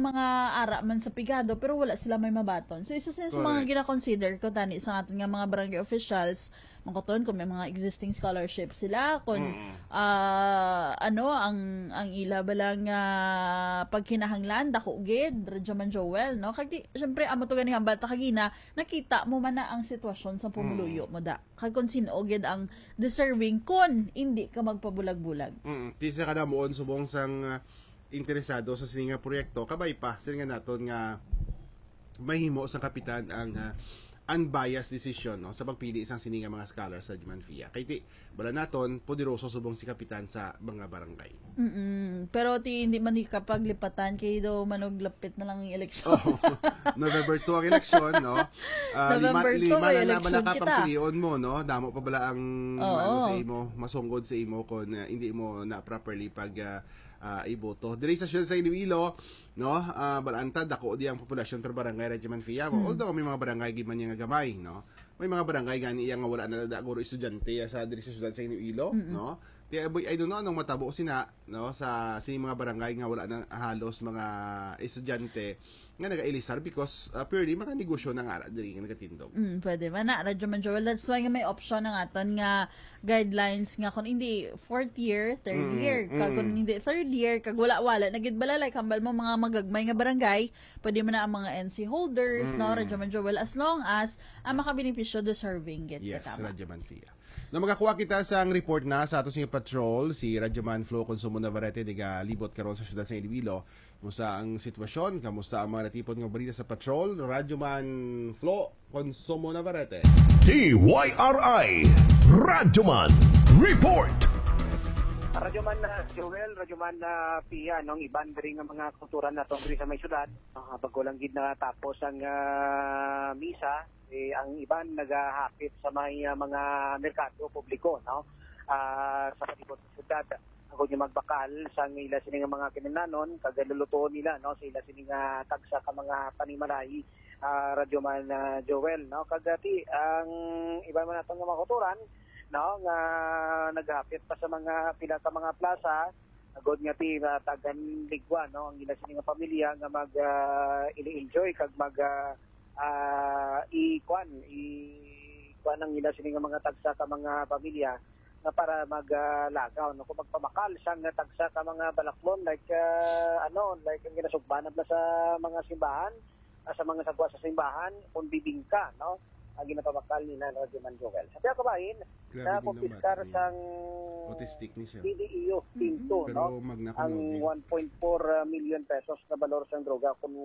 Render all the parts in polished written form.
mga ara man sa pigado pero wala sila may mabaton. So isa sa mga gina-consider ko tani sa aton nga mga barangay officials mangkoton kung may mga existing scholarship sila kung ang ila balang pagkinahanglan dako gid radyo man Joel no kag syempre amo to gani hambal ta kagina nakita mo man na ang sitwasyon sa pumuluyo mo da kag kun sino gid ang deserving kun hindi ka magpabulag-bulag. Tisa ka na moon subong sang interesado sa sininga proyekto kabay pa sininga naton nga mahimo sa kapitan ang unbiased decision no sa pagpili isang sininga mga scholars sa Radyoman-FIA. Kay ti bala naton poderoso subong si kapitan sa mga barangay. Pero hindi man kapag lipatan kay do manuglapit na lang ang eleksyon. November 2 ang eleksyon no. November 2 lima na eleksyon naman kita. Pagpilion mo no. Damo pa bala ang sa imo masungod sa imo kung hindi mo na properly pag iboto. Diri sa siyudad sa Iloilo, no, balanta dako di ang populasyon per barangay Radyoman-FIA. Although may mga barangay giman nga gamay, no. May mga barangay gani iya nga wala na daguro estudyante sa diri sa siyudad sa Iloilo, no. Kaya I don't know anong matabo sina, no, sa mga barangay nga wala na halos mga estudyante nga naga-ilisar because purely mga negosyo na nga diri nga nagatindog. Pwede man na radyo man Joel. That's why nga may option ng aton nga guidelines nga kung hindi fourth year, third year, kag kung hindi third year kag wala nagid bala like hambal mo mga magagmay nga barangay, pwede man na ang mga NC holders, no, radyo man Joel as long as ang makabenepisyo deserving gid. Yes, Radyoman-FIA. Na magakuha kita sa report na sa ato sing patrol si Radyoman Flo Consumo Navarrete diga libot karon sa siyudad sa Iloilo. Kumusta ang sitwasyon? Kamusta ang mga natipon ng balita sa patrol? Radyoman Flo Consumo Navarrete. TYRI Radyoman Report. Radyoman na Joel, Radyoman na Pia, nung iban rin ang mga kultura na itong sa may syudad. Bago lang gid na tapos ang misa, ang iban naghahapit sa may mga merkado publiko, no? Sa palibot ng syudad. Ako yung magbakal sa ila sining mga kinananon, kagaluluto nila, no? Sa ila sining tagsa ka mga panimalay, Radyoman na Joel, no? Kagati, ang iban man natong mga kulturan, no, nga naghapit pa sa mga pila ka mga plaza agod nga ti tagan ligwa no ang ila sini nga pamilya nga mag enjoy kag mag ikwan ang ila sini nga mga tagsa ka mga pamilya nga para maglagaw no kung magpamakal sang tagsa ka mga balaklon like like ang ginasugbanan na sa mga simbahan sa mga sagwa sa simbahan kung bibingka no ang ginapabakal ni Radyoman Joel. Sabi ako bahin, na kumpiskar sang autistic ni siya. PDEO, Pinto, no? Ang 1.4 million pesos na balor sang droga kung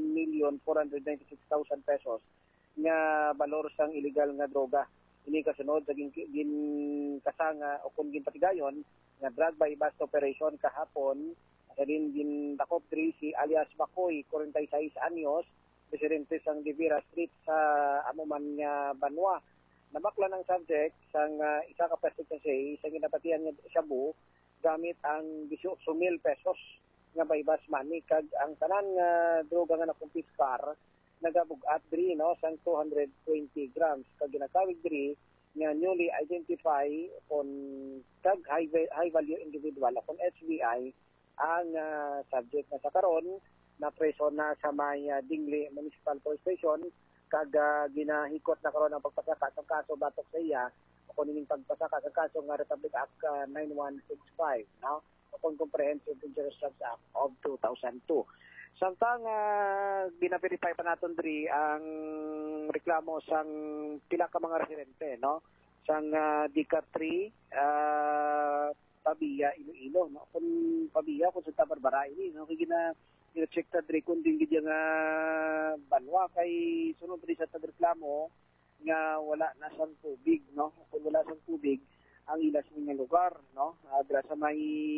1,496,000 pesos nga balor sang illegal nga droga. Ini kasunod sa kasanga o kung ginpatigayon nga drug by bust operation kahapon sa din gintakop diri si alias Bakoy, 46 anyos, presidente sang Divira Street sa amuman nga Banwa. Namakla ng subject sang isa ka plastic kasi sa ginapatihan nga shabu gamit ang 18,000 pesos nga baybas money kag ang tanan nga droga nga nakumpiskar nagabugat diri no sang 220 grams kag ginakawig diri nga newly identify on kag high value individual on HBI ang subject na sa karon na preso na sa may Dingli Municipal Police Station kag ginahikot na karon ang pagpasaka sa kaso batok sa iya o nining pagpasaka sa kaso nga Republic Act 9165 no o Comprehensive Dangerous Drugs Act of 2002. Samtang binaverify pa naton diri ang reklamo sang pila ka mga residente no sang Dica 3 Pabia Iloilo no kun Pabia kun sa Barbara ini no kay check ta diri kun din gid nga Banwa kay sunod diri sa reklamo nga wala na sang tubig no kung wala sang tubig ang ilas nga lugar no dira sa may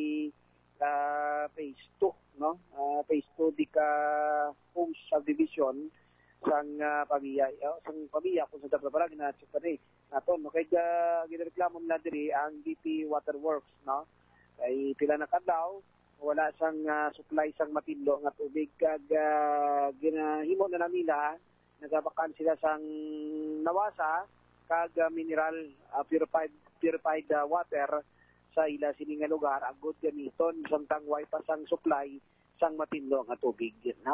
phase 2 no phase 2 di ka homes subdivision sang Pabia kung sa Barbara na check ta diri naton no kay gireklamo nila diri ang DP Waterworks no kay pila na kadlaw wala sang supply sang matinlo nga tubig kag ginahimo na nila nagabakan sila sang nawasa kag mineral purified water sa ila sini nga lugar agud gamiton samtang way pa sang supply sang matinlo nga tubig no?